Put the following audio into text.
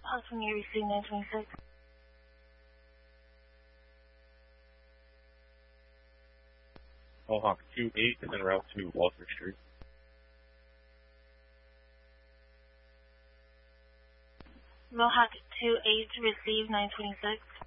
Possibly you received 926. Mohawk 28 is en route to Walter Street. Mohawk 28 received 926.